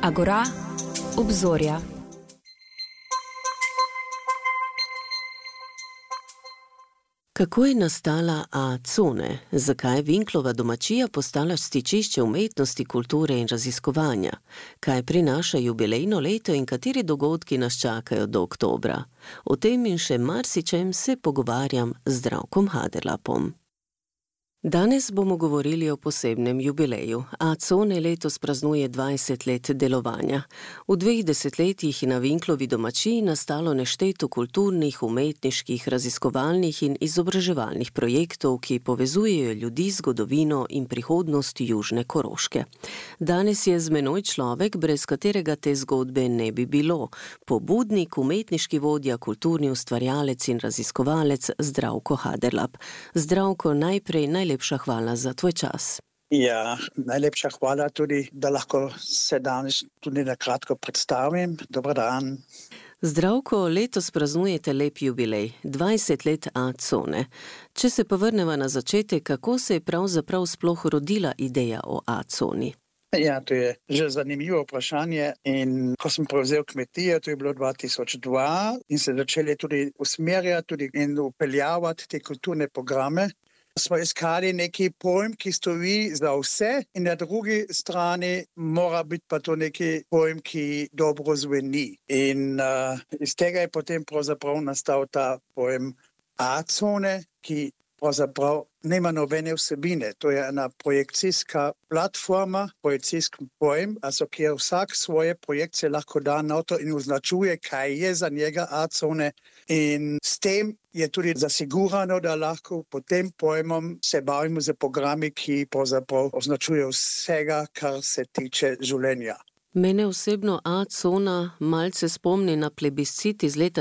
Agora, obzorja. Kako je nastala A-cone? Zakaj je Vinklova domačija postala stičišče umetnosti, kulture in raziskovanja? Kaj prinaša jubilejno leto in kateri dogodki nas čakajo do oktobra? O tem in še marsičem se pogovarjam z Zdravkom Haderlapom. Danes bomo govorili o posebnem jubileju. A-cone letos praznuje 20 let delovanja. V 2 desetletjih je na Vinklovi domačiji nastalo nešteto kulturnih, umetniških, raziskovalnih in izobraževalnih projektov, ki povezujejo ljudi, zgodovino in prihodnost južne Koroške. Danes je z menoj človek, brez katerega te zgodbe ne bi bilo. Pobudnik, umetniški vodja, kulturni ustvarjalec in raziskovalec Zdravko Haderlap. Zdravko, najprej najlepša hvala za tvoj čas. Ja, najlepša hvala tudi, da lahko se danes tudi na kratko predstavim. Dobar dan. Zdravko, letos praznujete lep jubilej, 20 let A-cone. Če se pa vrneva na začetek, kako se je pravzaprav sploh rodila ideja o A-coni? Ja, to je že zanimivo vprašanje in ko sem prevzel kmetijo, to je bilo 2002 in se začeli tudi usmerjati tudi in upeljavati te kulturne programe, smo iskali neki pojem, ki stoji za vse in na drugi strani mora biti pa to neki pojem, ki dobro zveni. In iz tega je potem pravzaprav nastal ta pojem A-cone, ki pravzaprav nema nobene vsebine. To je ena projekcijska platforma, projekcijski pojem, kjer vsak svoje projekcije lahko da noto in označuje, kaj je za njega A-cone. In s tem je tudi zasigurano, da lahko pod tem pojmom se bavimo z programi, ki pravzaprav označujejo vsega, kar se tiče življenja. Mene osebno A-cona malce spomni na plebiscit iz leta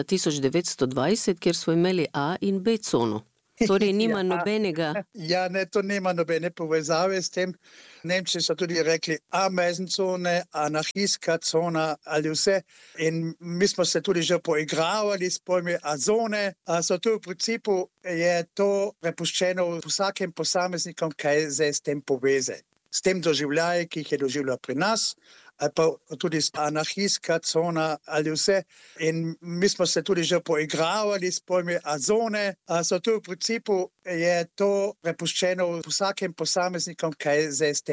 1920, kjer smo imeli A in B-cono. Torej nima nobenega... Ja, ne, to nima nobene povezave s tem. Nemci so tudi rekli A-mezncone, anarhijska cona ali vse. In mi smo se tudi že poigravali s pojmi A-zone. To v principu je to prepuščeno vsakem posameznikom, kaj je s tem poveze. S tem doživljaje, ki jih je doživljal pri nas, ali pa tudi anarhijska cona ali vse. In mi smo se tudi že poigravali s pojmi A-zone. To v principu je to prepuščeno vsakem posameznikom, kaj je s tem